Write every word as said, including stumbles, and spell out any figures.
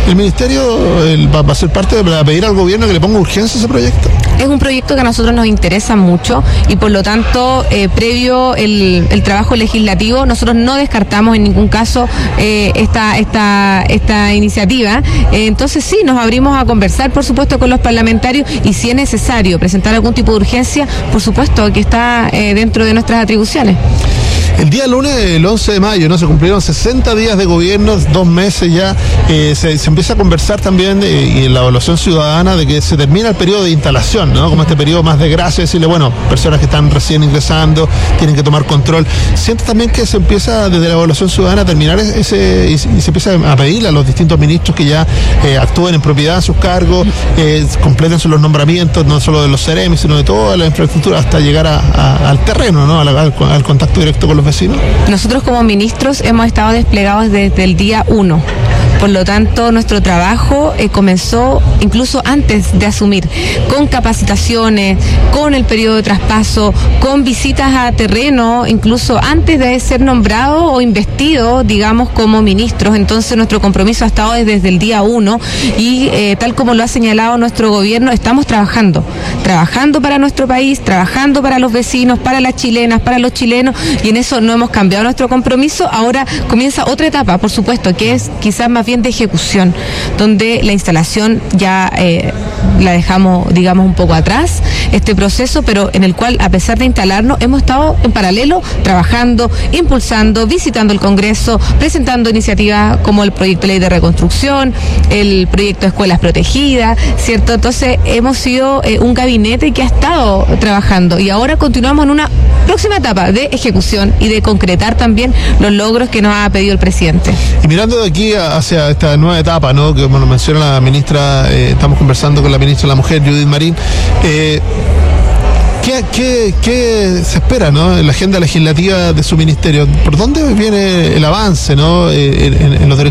¿El ministerio el, va, va a ser parte de para pedir al gobierno que le ponga urgencia a ese proyecto? Es un proyecto que a nosotros nos interesa mucho y por lo tanto, eh, previo el, el trabajo legislativo, nosotros no descartamos en ningún caso eh, esta, esta, esta iniciativa. Eh, entonces sí, nos abrimos a conversar, por supuesto, con los parlamentarios y si es necesario presentar algún tipo de urgencia, por supuesto que está eh, dentro de nuestras atribuciones. El día lunes, el once de mayo, ¿no? Se cumplieron sesenta días de gobierno, dos meses ya. Eh, se, se empieza a conversar también eh, y en la evaluación ciudadana de que se termina el periodo de instalación, ¿no? Como este periodo más de gracia, decirle, bueno, personas que están recién ingresando, tienen que tomar control. Siento también que se empieza desde la evaluación ciudadana a terminar ese y, y se empieza a pedirle a los distintos ministros que ya eh, actúen en propiedad en sus cargos, eh, completen los nombramientos, no solo de los Ceremis, sino de toda la infraestructura hasta llegar a, a, al terreno, ¿no? Al, al, al contacto directo con los vecinos. Nosotros como ministros hemos estado desplegados desde el día uno. Por lo tanto, nuestro trabajo eh, comenzó incluso antes de asumir, con capacitaciones, con el periodo de traspaso, con visitas a terreno, incluso antes de ser nombrado o investido, digamos, como ministros. Entonces, nuestro compromiso ha estado desde el día uno y eh, tal como lo ha señalado nuestro gobierno, estamos trabajando, trabajando para nuestro país, trabajando para los vecinos, para las chilenas, para los chilenos, y en eso no hemos cambiado nuestro compromiso. Ahora comienza otra etapa, por supuesto, que es quizás más bien de ejecución, donde la instalación ya eh, la dejamos, digamos, un poco atrás, este proceso, pero en el cual, a pesar de instalarnos, hemos estado en paralelo trabajando, impulsando, visitando el Congreso, presentando iniciativas como el proyecto de ley de reconstrucción, el proyecto de escuelas protegidas, ¿cierto? Entonces, hemos sido eh, un gabinete que ha estado trabajando y ahora continuamos en una próxima etapa de ejecución y de concretar también los logros que nos ha pedido el presidente. Y mirando de aquí hacia esta nueva etapa, ¿no? Que como nos menciona la ministra, eh, estamos conversando con la ministra de la Mujer, Judith Marín, eh, ¿Qué, qué, ¿Qué se espera, ¿no? En la agenda legislativa de su ministerio? ¿Por dónde viene el avance, ¿no? Eh, en, en los derechos